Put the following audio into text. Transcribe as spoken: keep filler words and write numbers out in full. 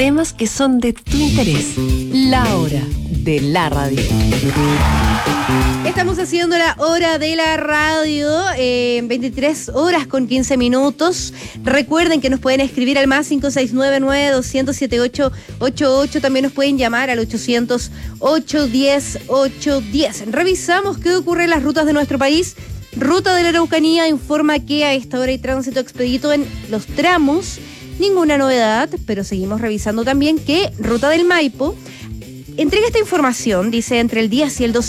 temas que son de tu interés. La hora de la radio. Estamos haciendo la hora de la radio en eh, veintitrés horas con quince minutos. Recuerden que nos pueden escribir al más cinco seis nueve nueve dos cero cero siete ocho ocho ocho. También nos pueden llamar al ochocientos ocho diez ocho diez. Revisamos qué ocurre en las rutas de nuestro país. Ruta de la Araucanía informa que a esta hora hay tránsito expedito en los tramos. Ninguna novedad, pero seguimos revisando también que Ruta del Maipo entrega esta información, dice, entre el diez y el doce